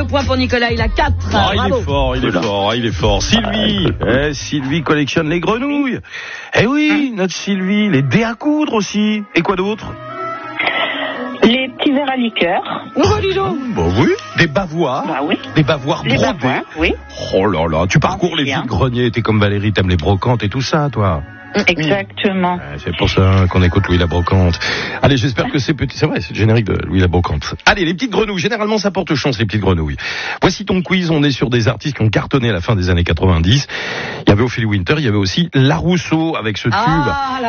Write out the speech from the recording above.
2 points pour Nicolas, il a 4. Ah, Bravo. il est fort. Sylvie, Sylvie collectionne les grenouilles. Eh oui, notre Sylvie, les dés à coudre aussi. Et quoi d'autre? Les petits verres à liqueur. Oh, dis donc. Bah oui, des bavoirs. Bah oui. Des bavoirs Les brodés. bavoirs, oui. Oh là là, tu parcours les vides-greniers, t'es comme Valérie, t'aimes les brocantes et tout ça, toi. Exactement. C'est pour ça qu'on écoute Louis la Brocante. Allez, j'espère que c'est petit. C'est vrai, c'est le générique de Louis la Brocante. Allez, les petites grenouilles. Généralement, ça porte chance, les petites grenouilles. Voici ton quiz. On est sur des artistes qui ont cartonné à la fin des années 90. Il y avait Ophélie Winter, il y avait aussi La Rousseau avec ce tube.